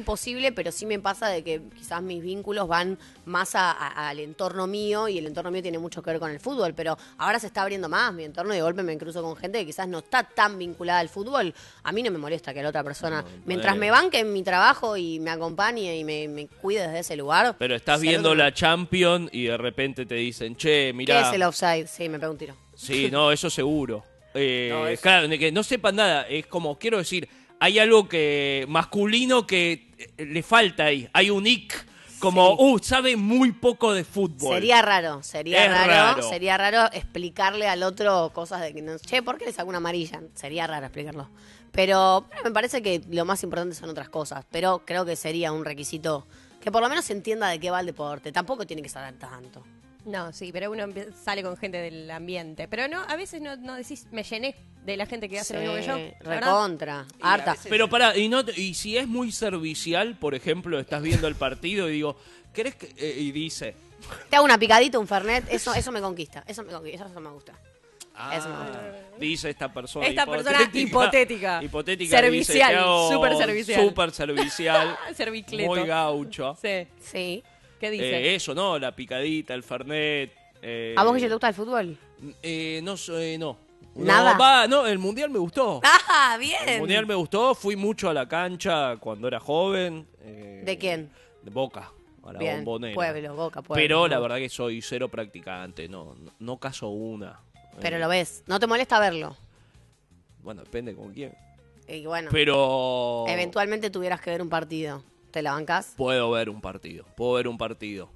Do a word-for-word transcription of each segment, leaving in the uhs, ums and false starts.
imposible, pero sí me pasa de que quizás mis vínculos van más a, a, al entorno mío y el entorno mío tiene mucho que ver con el fútbol, pero ahora se está abriendo más mi entorno y de golpe me cruzo con gente que quizás no está tan vinculada al fútbol. A mí no me molesta que la otra persona, no, mientras me banque en mi trabajo y me acompañe y me, me cuide desde ese lugar. Pero estás viendo no... la Champions y de repente te dicen, che, mirá. ¿Qué es el offside? Sí, me pego un tiro. Sí, no, eso seguro. Eh, no, eso... Claro, que no sepan nada, es como, quiero decir, hay algo que masculino que le falta ahí, hay un ic. Como, sí. uh, sabe muy poco de fútbol. Sería raro, sería raro, raro, sería raro explicarle al otro cosas de que no, che, ¿por qué le sacó una amarilla? Sería raro explicarlo. Pero, pero me parece que lo más importante son otras cosas. Pero creo que sería un requisito que por lo menos se entienda de qué va el deporte. Tampoco tiene que saber tanto. No, sí, pero uno sale con gente del ambiente. Pero no, a veces no, no decís, me llené de la gente que hace sí, lo mismo que yo. Recontra, harta. Veces... Pero pará, y, no, y si es muy servicial, por ejemplo, estás viendo el partido y digo, ¿querés que...? Eh, y dice... Te hago una picadita, un fernet, eso, eso me conquista, eso me conquista, eso me gusta. Ah, eso me gusta. Dice esta persona Esta hipotética, persona hipotética. Hipotética. Servicial, súper servicial. Súper servicial. Servicleto. Muy gaucho. Sí. Sí. ¿Qué dice? Eh, eso, ¿no? La picadita, el fernet. Eh, ¿A vos que te gusta el fútbol? Eh, no, eh, no. Nada. No, va, no, el mundial me gustó. Ah, bien. El mundial me gustó, fui mucho a la cancha cuando era joven. Eh, ¿De quién? De Boca, a la bien. Bombonera. Pueblo, Boca, Pueblo. Pero la verdad que soy cero practicante, no, no, no caso una. Pero eh, lo ves, ¿no te molesta verlo? Bueno, depende con quién. Y bueno, pero eventualmente tuvieras que ver un partido. ¿Te la bancás? Puedo ver un partido, puedo ver un partido.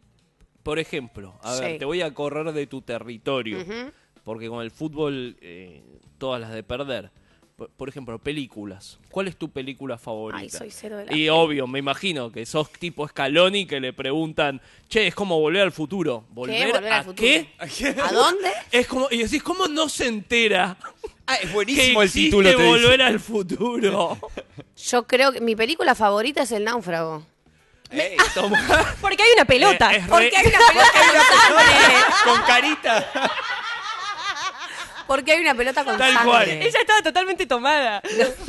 Por ejemplo, a sí. ver, te voy a correr de tu territorio, uh-huh. porque con el fútbol, eh, todas las de perder. Por, por ejemplo, películas. ¿Cuál es tu película favorita? Ay, soy cero de la Y fe. obvio, me imagino que sos tipo Scaloni que le preguntan, che, es como volver al futuro. ¿Volver, ¿Qué? ¿Volver a al futuro? qué? ¿A dónde? Es como, y decís, ¿cómo no se entera? Ah, es buenísimo que el título. existe Te volver dice. al futuro. Yo creo que mi película favorita es El Náufrago. Ey, Porque hay una pelota. Eh, es re- Porque hay una pelota con carita. Porque hay una pelota con Tal sangre. cual. Ella estaba totalmente tomada.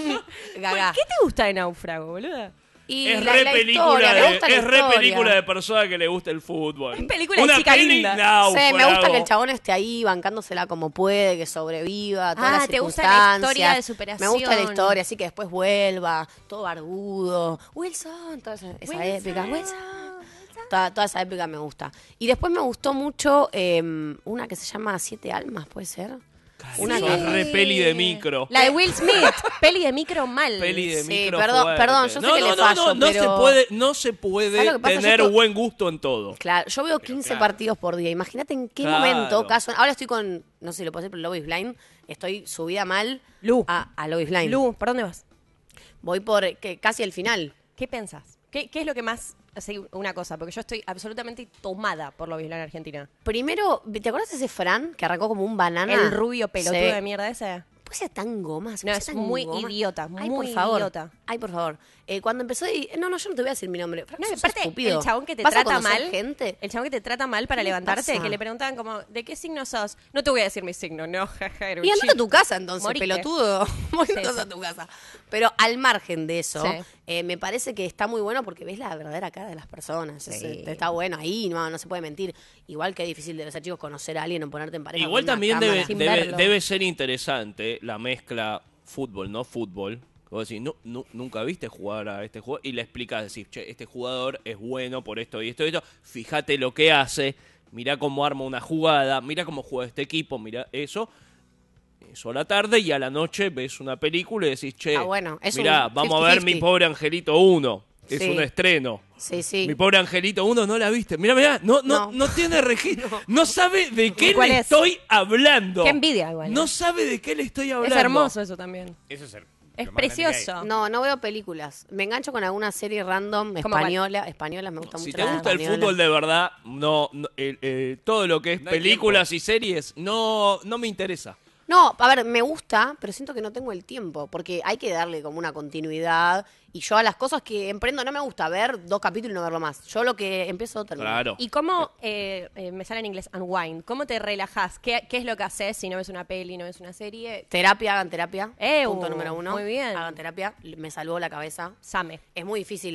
Gaga. ¿Qué te gusta de Náufrago, boluda? Y Es la, re la película, historia, me de, gusta la es re historia. película de persona que le gusta el fútbol. Es película de Una chica peli linda. náufrago. Sí, me gusta que el chabón esté ahí bancándosela como puede, que sobreviva, todas Ah, las ¿te gusta la historia de circunstancias. superación? Me gusta la historia, así que después vuelva, todo barbudo. Wilson, toda esa, esa Wilson. épica. Wilson. Toda, toda esa épica me gusta. Y después me gustó mucho eh, una que se llama Siete Almas, ¿puede ser? Una Una que que- es re peli de micro. La de Will Smith. Peli de micro mal. Peli de Sí, micro perdón, fuerte. perdón, yo sé no, que no, le no, fallo, no, no pero- se puede, no se ¿Sabes puede lo que pasa? Yo tener to- buen gusto en todo. Claro, yo veo quince claro. partidos por día. Imagínate en qué Claro. momento caso. Ahora estoy con, no sé si lo puedo decir, pero Love is Blind. Estoy subida mal Lu. a, a Love is Blind. Lu, ¿por dónde vas? Voy por que, casi el final. ¿Qué pensás? ¿Qué, qué es lo que más... Así, una cosa, porque yo estoy absolutamente tomada por lo en Argentina. Primero, ¿te acuerdas de ese Fran que arrancó como un banana? El rubio pelotudo Sí. de mierda ese. ¿Puede ser tan goma? ¿Se No, puede es ser tan muy goma? idiota, Ay, muy por favor. idiota. Ay, por favor. Eh, cuando empezó... y- No, no, yo no te voy a decir mi nombre. Fran, No, y sos aparte, estúpido. el chabón que te ¿Vas a trata conocer mal, gente? el chabón que te trata mal para ¿Qué le levantarte, pasa? que le preguntaban como, ¿de qué signo sos? No te voy a decir mi signo, no, jaja, era un Y andate a chiste. tu casa entonces, Morite. pelotudo. Morite Sí, sí. a tu casa. Pero al margen de eso, Sí. eh, me parece que está muy bueno porque ves la verdadera cara de las personas. Sí. Es- eh, está bueno ahí, no, no se puede mentir. Igual que es difícil debe ser, chicos, conocer a alguien o ponerte en pareja. Igual con una también cámara. debe, Sin debe, verlo. debe ser interesante la mezcla fútbol, no fútbol. Vos decís, no, nu- nunca viste jugar a este jugador y le explicás, decís, che, este jugador es bueno por esto y esto y esto, fíjate lo que hace, mirá cómo arma una jugada, mirá cómo juega este equipo, mirá eso. Eso a la tarde y a la noche ves una película y decís, che, Ah, bueno, es mirá, un vamos a ver cincuenta Mi cincuenta. Pobre Angelito uno. Es Sí. un estreno. Sí, sí. Mi Pobre Angelito uno, ¿no la viste? Mirá, mirá, no, no, no. No. tiene registro. No. sabe de qué ¿Cuál le es? estoy hablando. Qué envidia igual, ¿eh? No sabe de qué le estoy hablando. Es hermoso eso también. Eso es, el- Es lo más grande que hay. precioso. No, no veo películas. Me engancho con alguna serie random ¿Cómo cuál? española. Españolas me gusta Si mucho. te la gusta el española. fútbol de verdad, no, no, eh, eh, todo lo que es No hay películas y series, no, no me interesa. No, a ver, me gusta, pero siento que no tengo el tiempo, porque hay que darle como una continuidad. Y yo a las cosas que emprendo no me gusta ver dos capítulos y no verlo más. Yo lo que empiezo termino. Claro. ¿Y cómo, eh, eh, me sale en inglés, unwind? ¿Cómo te relajás? ¿Qué, ¿Qué es lo que haces si no ves una peli, no ves una serie? Terapia, hagan terapia. Eh, Punto uh, número uno. muy bien. Hagan terapia. Me salvó la cabeza. Same. Es muy difícil